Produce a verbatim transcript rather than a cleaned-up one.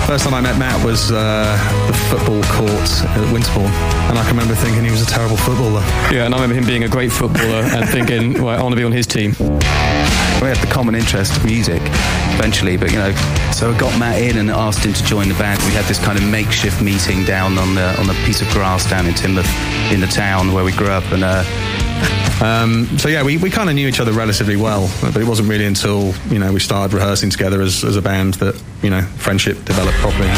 First time I met Matt was uh, the football court at Winterbourne, and I can remember thinking he was a terrible footballer. Yeah, and I remember him being a great footballer and thinking, well, I want to be on his team. We had the common interest of music eventually, but you know, so I got Matt in and asked him to join the band. We had this kind of makeshift meeting down on the on the piece of grass down in Teignmouth in the town where we grew up, and uh, um, so yeah, we, we kind of knew each other relatively well, but it wasn't really until, you know, we started rehearsing together as, as a band that, you know, friendship developed properly.